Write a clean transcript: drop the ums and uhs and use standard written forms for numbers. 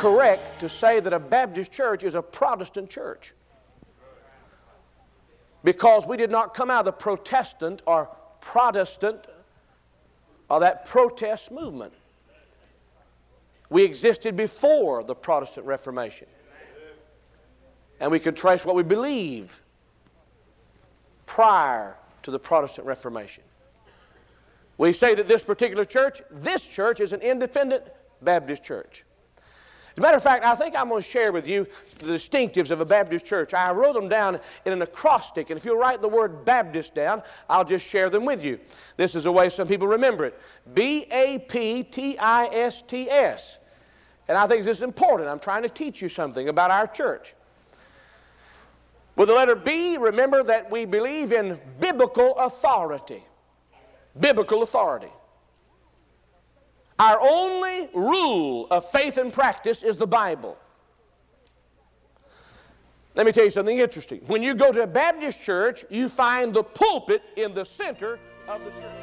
incorrect to say that a Baptist church is a Protestant church, because we did not come out of the Protestant or Protestant or that protest movement. We existed before the Protestant Reformation. And we can trace what we believe prior to the Protestant Reformation. We say that this church is an independent Baptist church. As a matter of fact, I think I'm going to share with you the distinctives of a Baptist church. I wrote them down in an acrostic, and if you'll write the word Baptist down, I'll just share them with you. This is the way some people remember it. B-A-P-T-I-S-T-S. And I think this is important. I'm trying to teach you something about our church. With the letter B, remember that we believe in biblical authority. Biblical authority. Our only rule of faith and practice is the Bible. Let me tell you something interesting. When you go to a Baptist church, you find the pulpit in the center of the church.